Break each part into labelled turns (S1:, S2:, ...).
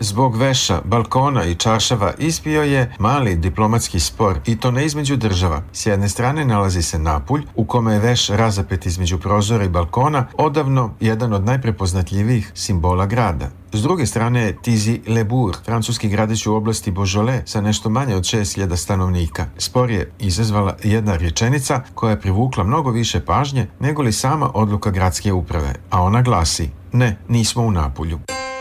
S1: Zbog veša, balkona i čaršava ispio je mali diplomatski spor, i to ne između država. S jedne strane nalazi se Napulj, u kome je veš razapet između prozora i balkona odavno jedan od najprepoznatljivijih simbola grada. S druge strane je Tizi-le-Bourg, francuski gradić u oblasti Beaujolais sa nešto manje od 6.000 stanovnika. Spor je izazvala jedna rečenica koja je privukla mnogo više pažnje nego li sama odluka gradske uprave, a ona glasi: ne, nismo u Napulju.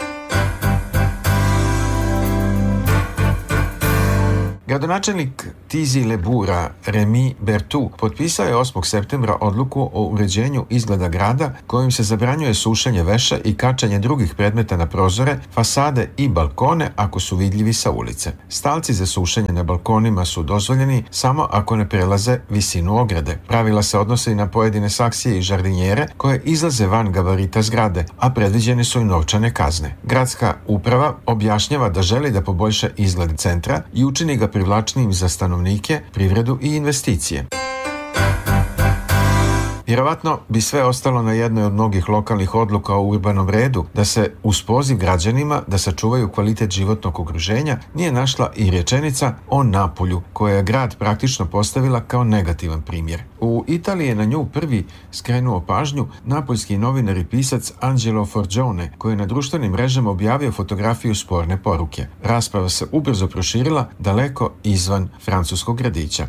S1: Gradonačelnik Tizi-le-Bourga Remy Berthoud potpisao je 8. septembra odluku o uređenju izgleda grada kojim se zabranjuje sušenje veša i kačanje drugih predmeta na prozore, fasade i balkone ako su vidljivi sa ulice. Stalci za sušenje na balkonima su dozvoljeni samo ako ne prelaze visinu ograde. Pravila se odnose i na pojedine saksije i žardinjere koje izlaze van gabarita zgrade, a predviđene su i novčane kazne. Gradska uprava objašnjava da želi da poboljša izgled centra i učini ga privlačnijim za stanovnike, privredu i investicije. Vjerovatno bi sve ostalo na jednoj od mnogih lokalnih odluka o urbanom redu da se uz poziv građanima da sačuvaju kvalitet životnog okruženja nije našla i rečenica o Napulju, koja je grad praktično postavila kao negativan primjer. U Italiji je na nju prvi skrenuo pažnju napoljski novinar i pisac Angelo Forgione, koji je na društvenim mrežama objavio fotografiju sporne poruke. Rasprava se ubrzo proširila daleko izvan francuskog gradića.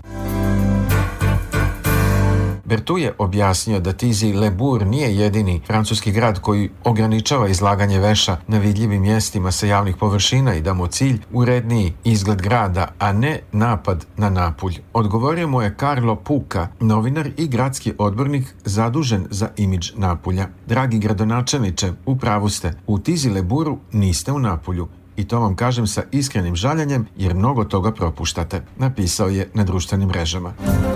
S1: Berthoud je objasnio da Tizi-le-Bourg nije jedini francuski grad koji ograničava izlaganje veša na vidljivim mjestima sa javnih površina i da mu cilj uredniji izgled grada, a ne napad na Napulj. Odgovorio mu je Carlo Puca, novinar i gradski odbornik zadužen za imidž Napulja. Dragi gradonačelniče, u pravu ste, u Tizi-le-Bourgu niste u Napulju. I to vam kažem sa iskrenim žaljenjem jer mnogo toga propuštate, napisao je na društvenim mrežama.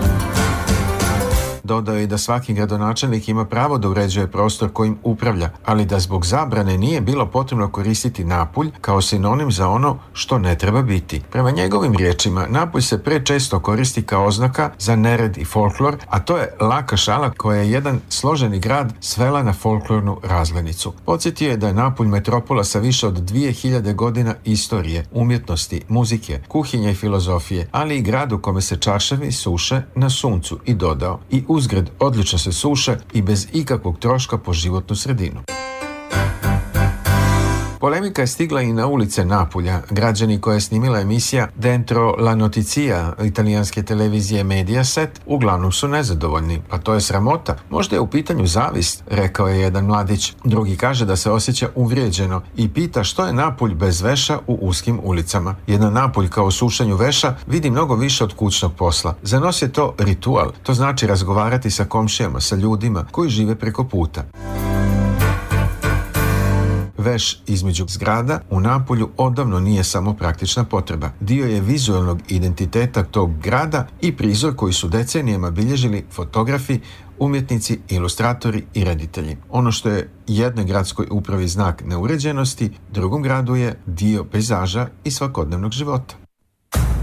S1: Dodao je da svaki gradonačelnik ima pravo da uređuje prostor kojim upravlja, ali da zbog zabrane nije bilo potrebno koristiti Napulj kao sinonim za ono što ne treba biti. Prema njegovim riječima, Napulj se prečesto koristi kao oznaka za nered i folklor, a to je laka šala koja je jedan složeni grad svela na folklornu razglednicu. Podsjetio je da je Napulj metropola sa više od 2000 godina istorije, umjetnosti, muzike, kuhinje i filozofije, ali i grad u kome se čaršavi suše na suncu, i dodao: i uzgred odlično se suše i bez ikakvog troška po životnu sredinu. Polemika je stigla i na ulice Napulja. Građani koje je snimila emisija Dentro la Notizia italijanske televizije Mediaset uglavnom su nezadovoljni. Pa to je sramota. Možda je u pitanju zavist, rekao je jedan mladić. Drugi kaže da se osjeća uvrijeđeno i pita što je Napulj bez veša u uskim ulicama. Jedan Napulj kao u sušenju veša vidi mnogo više od kućnog posla. Za nas je to ritual. To znači razgovarati sa komšijama, sa ljudima koji žive preko puta. Veš između zgrada u Napulju odavno nije samo praktična potreba. Dio je vizualnog identiteta tog grada i prizor koji su decenijama bilježili fotografi, umjetnici, ilustratori i reditelji. Ono što je jednoj gradskoj upravi znak neuređenosti, drugom gradu je dio pejzaža i svakodnevnog života.